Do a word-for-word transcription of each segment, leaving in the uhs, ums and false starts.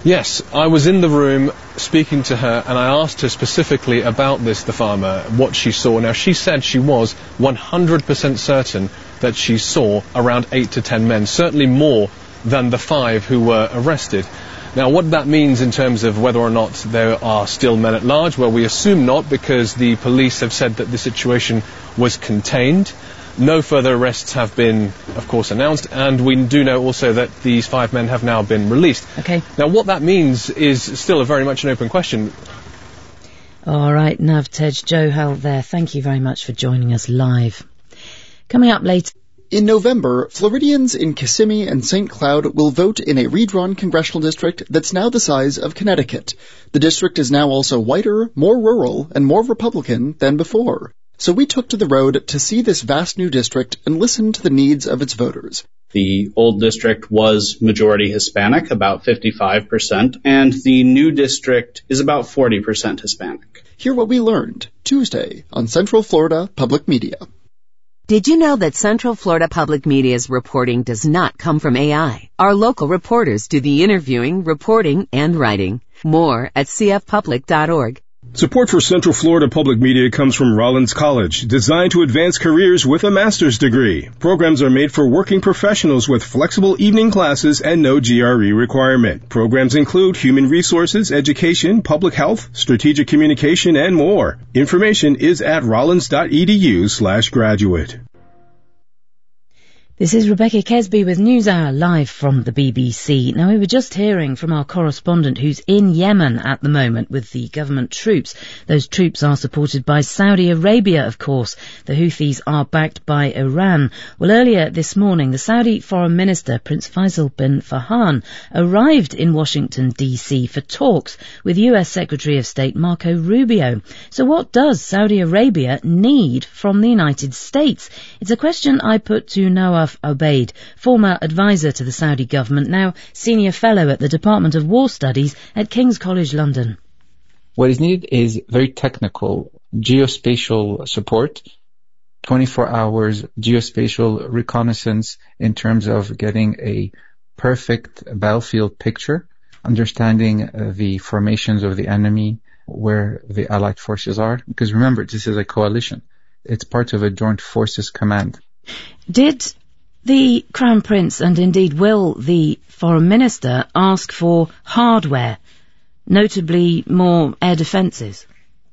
Yes, I was in the room speaking to her, and I asked her specifically about this, the farmer, what she saw. Now, she said she was one hundred percent certain that she saw around eight to ten men, certainly more than the five who were arrested. Now, what that means in terms of whether or not there are still men at large, well, we assume not, because the police have said that the situation was contained. No further arrests have been, of course, announced, and we do know also that these five men have now been released. Okay. Now, what that means is still a very much an open question. All right, Navtej Johal there. Thank you very much for joining us live. Coming up later. In November, Floridians in Kissimmee and Saint Cloud will vote in a redrawn congressional district that's now the size of Connecticut. The district is now also whiter, more rural, and more Republican than before. So we took to the road to see this vast new district and listen to the needs of its voters. The old district was majority Hispanic, about fifty-five percent, and the new district is about forty percent Hispanic. Hear what we learned Tuesday on Central Florida Public Media. Did you know that Central Florida Public Media's reporting does not come from A I? Our local reporters do the interviewing, reporting, and writing. More at c f public dot org. Support for Central Florida Public Media comes from Rollins College, designed to advance careers with a master's degree. Programs are made for working professionals with flexible evening classes and no G R E requirement. Programs include human resources, education, public health, strategic communication, and more. Information is at rollins dot e d u slash graduate. This is Rebecca Kesby with NewsHour live from the B B C. Now, we were just hearing from our correspondent who's in Yemen at the moment with the government troops. Those troops are supported by Saudi Arabia, of course. The Houthis are backed by Iran. Well, earlier this morning, the Saudi Foreign Minister, Prince Faisal bin Farhan, arrived in Washington, D C for talks with U S Secretary of State Marco Rubio. So what does Saudi Arabia need from the United States? It's a question I put to Nawaf Obaid, former advisor to the Saudi government, now senior fellow at the Department of War Studies at King's College London. What is needed is very technical geospatial support, twenty-four hours geospatial reconnaissance in terms of getting a perfect battlefield picture, understanding uh, the formations of the enemy, where the Allied forces are. Because remember, this is a coalition. It's part of a joint forces command. Did the Crown Prince, and indeed will the Foreign Minister, ask for hardware, notably more air defences?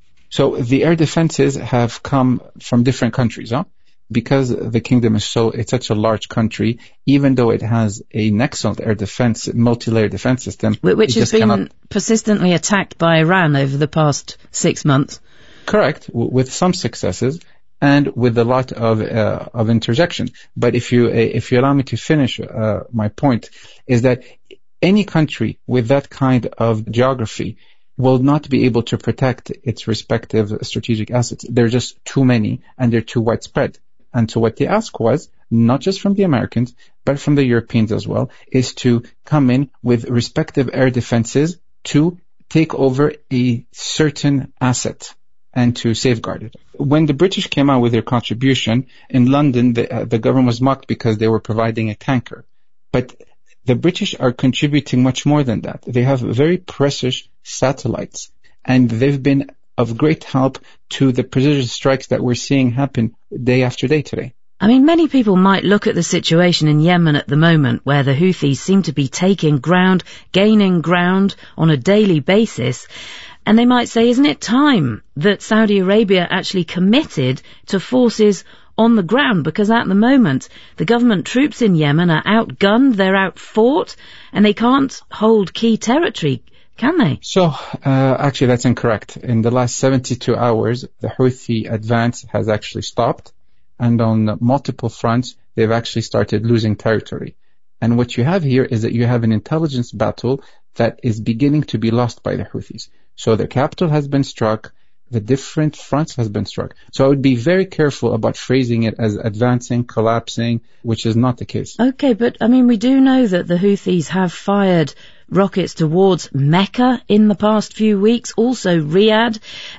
So the air defences have come from different countries, huh? Because the kingdom is so, it's such a large country, even though it has an excellent air defence, multi-layer defence system. Which has been cannot... persistently attacked by Iran over the past six months. Correct, w- with some successes. And with a lot of uh, of interjection. But if you uh, if you allow me to finish uh, my point, is that any country with that kind of geography will not be able to protect its respective strategic assets. There are just too many, and they're too widespread. And so what the ask was, not just from the Americans, but from the Europeans as well, is to come in with respective air defenses to take over a certain asset and to safeguard it. When the British came out with their contribution, in London, the, uh, the government was mocked because they were providing a tanker. But the British are contributing much more than that. They have very precious satellites, and they've been of great help to the precision strikes that we're seeing happen day after day today. I mean, many people might look at the situation in Yemen at the moment, where the Houthis seem to be taking ground, gaining ground on a daily basis, and they might say, isn't it time that Saudi Arabia actually committed to forces on the ground? Because at the moment, the government troops in Yemen are outgunned, they're outfought, and they can't hold key territory, can they? So, uh, actually that's incorrect. In the last seventy-two hours, the Houthi advance has actually stopped, and on multiple fronts, they've actually started losing territory. And what you have here is that you have an intelligence battle that is beginning to be lost by the Houthis. So the capital has been struck, the different fronts has been struck. So I would be very careful about phrasing it as advancing, collapsing, which is not the case. Okay, but I mean, we do know that the Houthis have fired rockets towards Mecca in the past few weeks, also Riyadh. They're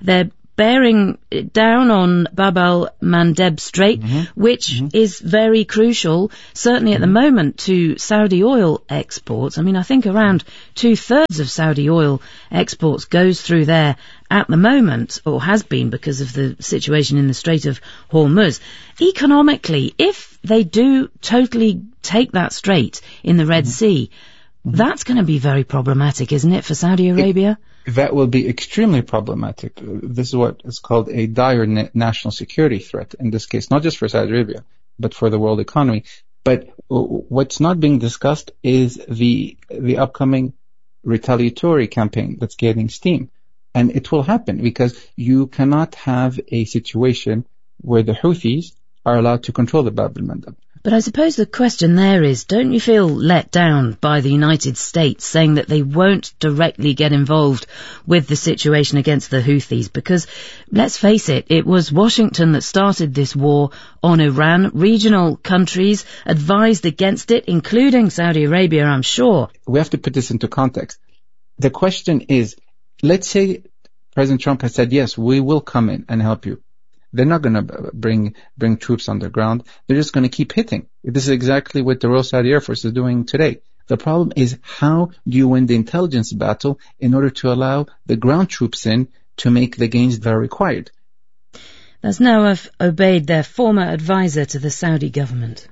bearing down on Bab al-Mandeb Strait, mm-hmm. which mm-hmm. is very crucial, certainly at the moment, to Saudi oil exports. I mean, I think around two-thirds of Saudi oil exports goes through there at the moment, or has been because of the situation in the Strait of Hormuz. Economically, if they do totally take that strait in the Red mm-hmm. Sea, mm-hmm. that's going to be very problematic, isn't it, for Saudi Arabia? It, that will be extremely problematic. This is what is called a dire na- national security threat, in this case, not just for Saudi Arabia, but for the world economy. But what's not being discussed is the the upcoming retaliatory campaign that's gaining steam. And it will happen because you cannot have a situation where the Houthis are allowed to control the Bab al-Mandeb. But I suppose the question there is, don't you feel let down by the United States saying that they won't directly get involved with the situation against the Houthis? Because, let's face it, it was Washington that started this war on Iran. Regional countries advised against it, including Saudi Arabia, I'm sure. We have to put this into context. The question is, let's say President Trump has said, yes, we will come in and help you. They're not going to bring bring troops underground. They're just going to keep hitting. This is exactly what the Royal Saudi Air Force is doing today. The problem is, how do you win the intelligence battle in order to allow the ground troops in to make the gains that are required? That's Nawaf Obaid, their former advisor to the Saudi government.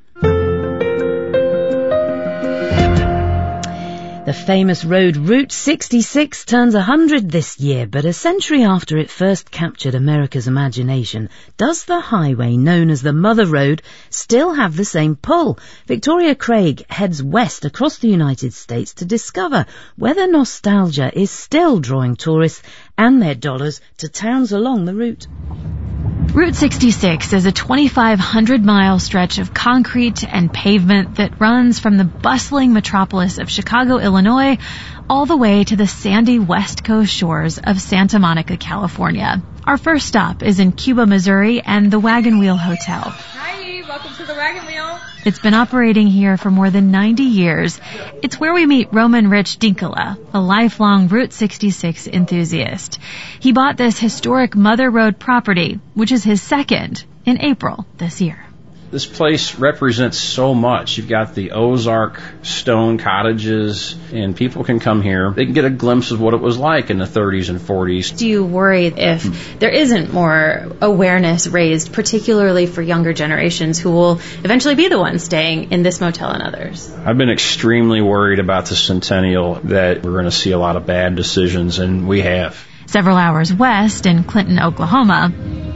The famous road Route sixty-six turns one hundred this year, but a century after it first captured America's imagination, does the highway known as the Mother Road still have the same pull? Victoria Craig heads west across the United States to discover whether nostalgia is still drawing tourists and their dollars to towns along the route. Route sixty-six is a twenty-five hundred mile stretch of concrete and pavement that runs from the bustling metropolis of Chicago, Illinois, all the way to the sandy west coast shores of Santa Monica, California. Our first stop is in Cuba, Missouri, and the Wagon Wheel Hotel. Hi, welcome to the Wagon Wheel. It's been operating here for more than ninety years. It's where we meet Roman Rich Dinkala, a lifelong Route sixty-six enthusiast. He bought this historic Mother Road property, which is his second, in April this year. This place represents so much. You've got the Ozark stone cottages, and people can come here. They can get a glimpse of what it was like in the thirties and forties. Do you worry if there isn't more awareness raised, particularly for younger generations who will eventually be the ones staying in this motel and others? I've been extremely worried about the Centennial, that we're going to see a lot of bad decisions, and we have. Several hours west in Clinton, Oklahoma,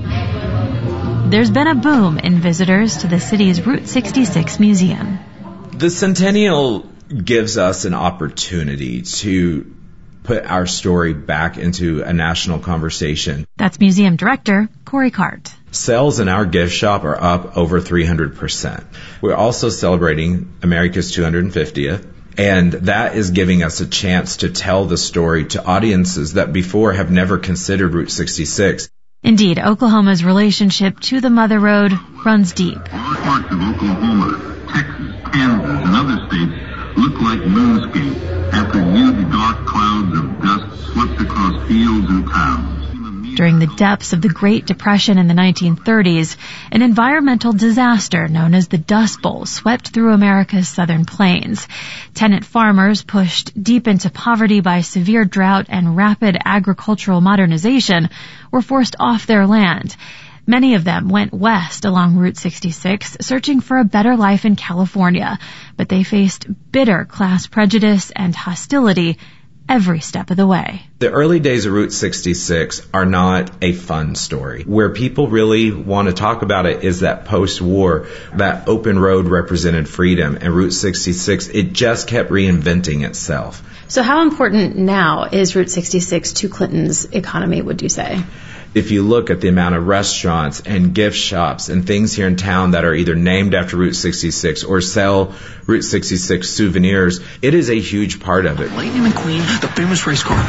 there's been a boom in visitors to the city's Route sixty-six museum. The Centennial gives us an opportunity to put our story back into a national conversation. That's museum director Corey Cart. Sales in our gift shop are up over three hundred percent. We're also celebrating America's two hundred fiftieth. And that is giving us a chance to tell the story to audiences that before have never considered Route sixty-six. Indeed, Oklahoma's relationship to the Mother Road runs deep. All parts of Oklahoma, Texas, Kansas, and other states look like moonscape after huge dark clouds of dust swept across fields and towns. During the depths of the Great Depression in the nineteen thirties, an environmental disaster known as the Dust Bowl swept through America's southern plains. Tenant farmers, pushed deep into poverty by severe drought and rapid agricultural modernization, were forced off their land. Many of them went west along Route sixty-six, searching for a better life in California, but they faced bitter class prejudice and hostility every step of the way. The early days of Route sixty-six are not a fun story. Where people really want to talk about it is that post-war, that open road represented freedom, and Route sixty-six, it just kept reinventing itself. So how important now is Route sixty-six to Clinton's economy, would you say? If you look at the amount of restaurants and gift shops and things here in town that are either named after Route sixty-six or sell Route sixty-six souvenirs, it is a huge part of it. Lightning McQueen, the famous race car.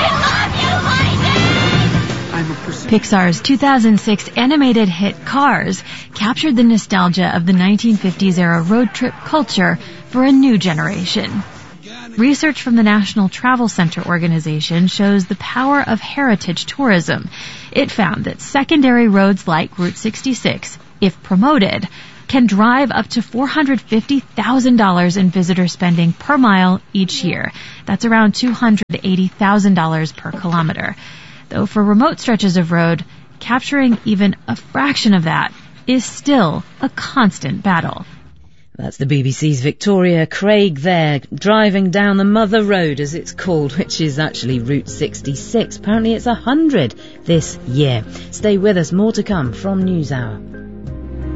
Pixar's two thousand six animated hit Cars captured the nostalgia of the nineteen fifties era road trip culture for a new generation. Research from the National Travel Center organization shows the power of heritage tourism. It found that secondary roads like Route sixty-six, if promoted, can drive up to four hundred fifty thousand dollars in visitor spending per mile each year. That's around two hundred eighty thousand dollars per kilometer. Though for remote stretches of road, capturing even a fraction of that is still a constant battle. That's the B B C's Victoria Craig there, driving down the Mother Road, as it's called, which is actually Route sixty-six. Apparently it's one hundred this year. Stay with us, more to come from NewsHour.